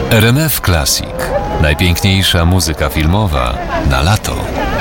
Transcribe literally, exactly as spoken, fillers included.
R M F Classic. Najpiękniejsza muzyka filmowa na lato.